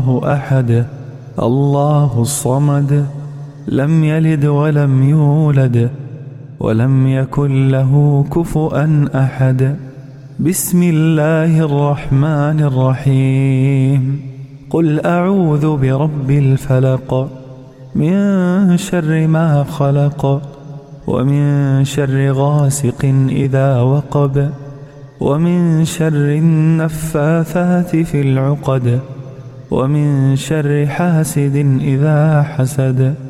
أحد الله الصمد لم يلد ولم يولد ولم يكن له كفؤا أحد. بسم الله الرحمن الرحيم. قل أعوذ برب الفلق من شر ما خلق ومن شر غاسق إذا وقب ومن شر النفاثات في العقد ومن شر حاسد إذا حسد.